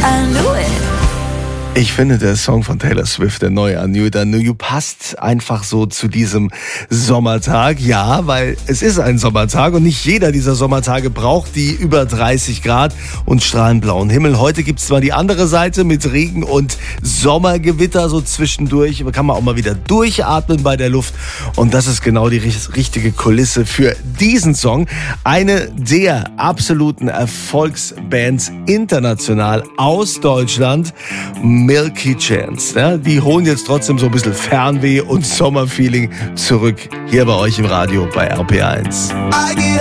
I knew it. Ich finde, der Song von Taylor Swift, der neue I Knew It, I Knew You, passt einfach so zu diesem Sommertag. Ja, weil es ist ein Sommertag und nicht jeder dieser Sommertage braucht die über 30 Grad und strahlend blauen Himmel. Heute gibt's zwar die andere Seite mit Regen und Sommergewitter so zwischendurch, aber kann man auch mal wieder durchatmen bei der Luft. Und das ist genau die richtige Kulisse für diesen Song. Eine der absoluten Erfolgsbands international aus Deutschland, Milky Chance. Ja, die holen jetzt trotzdem so ein bisschen Fernweh und Sommerfeeling zurück hier bei euch im Radio bei RPR1.